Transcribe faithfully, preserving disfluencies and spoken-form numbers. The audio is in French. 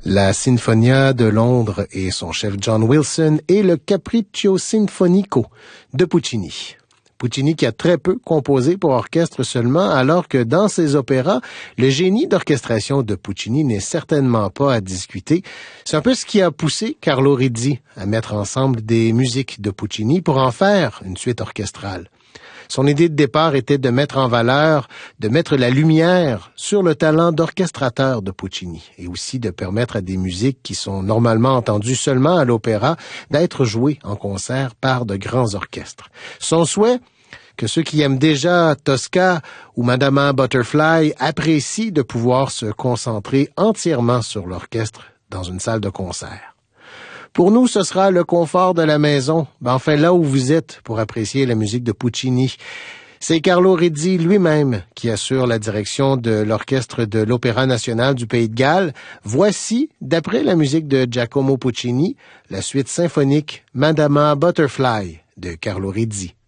La Sinfonia de Londres et son chef John Wilson et le Capriccio Sinfonico de Puccini. Puccini qui a très peu composé pour orchestre seulement, alors que dans ses opéras, le génie d'orchestration de Puccini n'est certainement pas à discuter. C'est un peu ce qui a poussé Carlo Rizzi à mettre ensemble des musiques de Puccini pour en faire une suite orchestrale. Son idée de départ était de mettre en valeur, de mettre la lumière sur le talent d'orchestrateur de Puccini et aussi de permettre à des musiques qui sont normalement entendues seulement à l'opéra d'être jouées en concert par de grands orchestres. Son souhait, que ceux qui aiment déjà Tosca ou Madama Butterfly apprécient de pouvoir se concentrer entièrement sur l'orchestre dans une salle de concert. Pour nous, ce sera le confort de la maison, ben enfin là où vous êtes pour apprécier la musique de Puccini. C'est Carlo Rizzi lui-même qui assure la direction de l'orchestre de l'Opéra national du Pays de Galles. Voici, d'après la musique de Giacomo Puccini, la suite symphonique Madama Butterfly de Carlo Rizzi.